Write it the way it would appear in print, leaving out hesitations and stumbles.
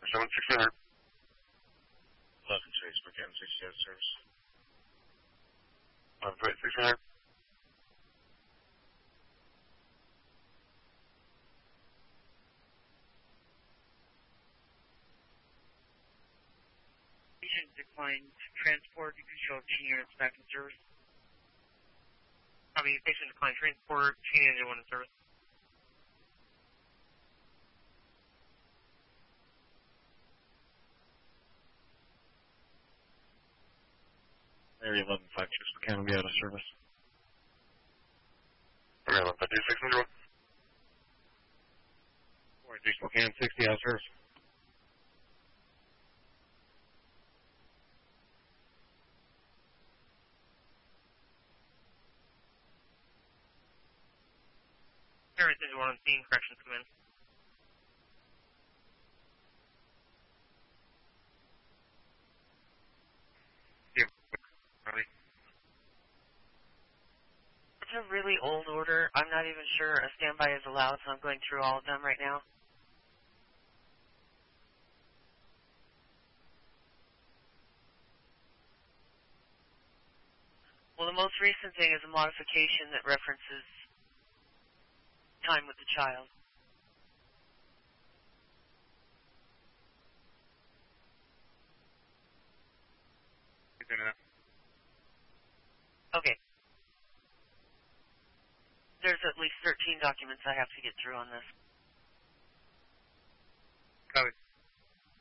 7600. 11 Facebook M60 out of service. 600. Patient declined transport. You can show 10 units back in service. Patient declined transport. 10 units in service. Area 11 5 Spokane will be out of service. Area 11 5 600. 4 Spokane 60 out of service. Service is 1 on scene. Corrections come in. It's a really old order. I'm not even sure a standby is allowed, so I'm going through all of them right now. Well, the most recent thing is a modification that references time with the child. Okay. There's at least 13 documents I have to get through on this.